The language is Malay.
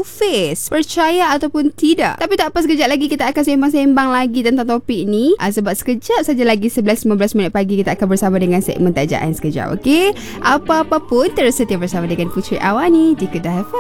two-face, percaya ataupun tidak. Tapi tak apa, sekejap lagi kita akan sembang-sembang lagi tentang topik ni. Sebab sekejap saja lagi 11.15 minit pagi kita akan bersama dengan segmen Tajaan sekejap. Okey, apa-apa pun terus setia bersama dengan Puteri Awani di Kedah FM.